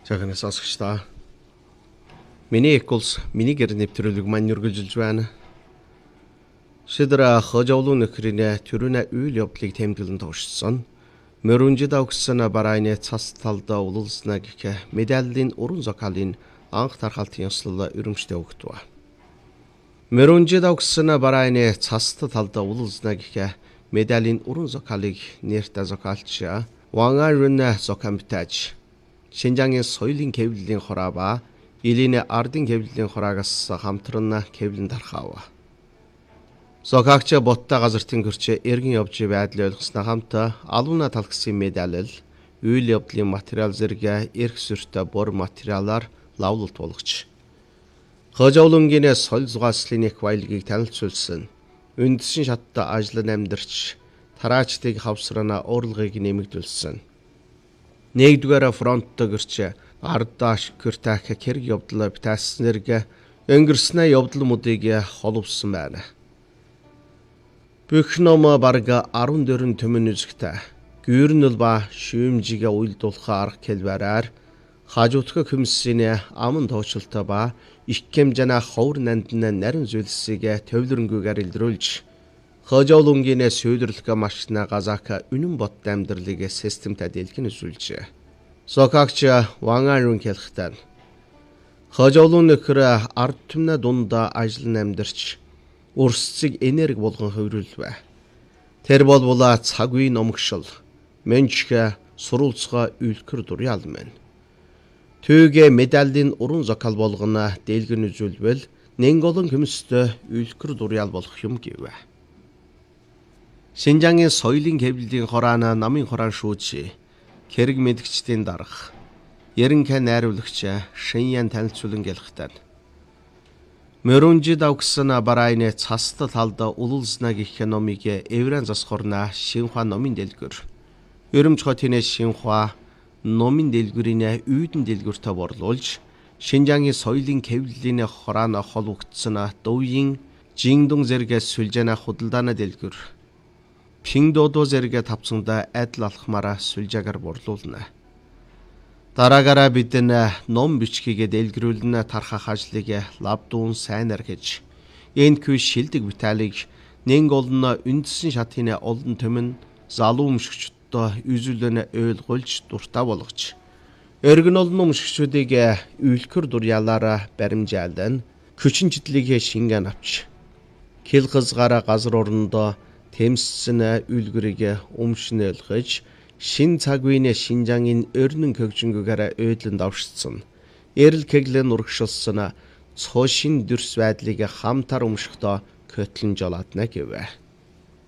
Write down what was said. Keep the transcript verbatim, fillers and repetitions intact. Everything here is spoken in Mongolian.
Цагаан сонсогчдоо. Миний эколс миний гэр нэвтрүүлэг маань үргэлжилж байна. Шидра хожоолун нөхрийн төрүнэ үйл явдлыг тэмдэглэн туушсан. Мөрөнжид авгсан барайны цас талдаа улуулснаа гэх медалийн уран зохиолын анх тархалтын ёслол өрөмжтэй өгдөө. Мөрөнжид авгсан барайны цас талдаа улуулснаа гэх медалийн уран зохиолыг нэртэй зохиолч Вангарун зохиомтаж Шинжаагийн соёлын хэвлэлийн хораа ба Илийн ардын хэвлэлийн хороогоос хамтран хэвлэн тархав. Зохиогч боттой газартын гэрч эргэн явж байдлыг ойлгосноо хамт алууна талхсан медаль, үйл явдлын материал зэрэг эрх зүйтэй бор материалаар лавлалт болгож хожоолонгийн соёл зугааллын их баялагийг танилцуулсан. Үндэсний шаттай ажил амьдарч тараачдыг хавсрана урлагийг нэмэгдүүлсэн. Нэгдүгээр фронттой гэрч ардааш гэртах хэрэг явдал битааснэрг өнгөрснө явдал модыг холбосон байна. Бүх ном барга арван дөрвөн төмөн үзэгтэй. Гүрнэл ба шүүмжигээ уйлдуулах арга хэлбэрээр хажуутгах хүмсийн аман тоочлолтой ба их хэмжээний ховор нандны нарийн зүйлсийг төвлөрөнгөөр илрүүлж хожоолонгийн сүйдэрлэх машина газаак үнэн бот амьдралыг системтэй дэлгэн үзүүлжээ. Зохиогч Вангарун хэлэхдээ хожоолон нөхөр ард түмнэ дундаа ажил амьдарч өрсцөг энерги болгон хөврүүлвэ. Тэр болбола цаг үеийн номгшил менчгэ сурулцгаа үлкэр дуряал мэн. Түүгээ медалийн уран зохиол болгоно дэлгэн үзүүлвэл нэнголон хүмстэй үлкэр дуряал болох юм гэвэ. Шинжаагийн соёлын хэвлэлийн хороона намын хороон шүүж хэрэг мэдгчдийн дарга ерөнхий найруулагч Шиньян танилцуулан гэлэхтэн. Мөрөнжид авгсан барайны цаста талда улуулснаа гэх номыг эврэн засхорна Шинхua номын дэлгүр. Өрөмж хотын Шинхua номын дэлгүрийн үйдэн дэлгүртэ борлуулж Шинжаагийн соёлын хэвлэлийн хороона холбогдсон Дөвийн Жингдун зэрэг сүлжээнэ худалдааны дэлгүр Пингдодо зэрэг тавцсанда адил алхмаараа сүлжээгээр борлуулна. Дараагаараа бид ном бичгийг дэлгэрүүлнэ тархах ажлыг лабдуун сайнар гэж энэ күй шилдэг виталийг нэн олно үндэсний шатын олон төмөн залуу өмшгчдөө үзүүлэн ойлгуулж дуртай болгож эргэн олон өмшгчдийг үлкэр дуряалаараа баримжаалдан хүчин читлийг шингэн авч хил хызгаараа газар орондоо тэмссэн үлгэрийг өмшнөлгөж шин цаг үеийн Шинжаагийн өрнөн хөгжингөөр өйдлөнд авшигдсан. Эрэл кэглэн урагшилсан цоошин дүрс байдлыг хамтар өмшөхдөө көтлөн жолоодна гэвэ.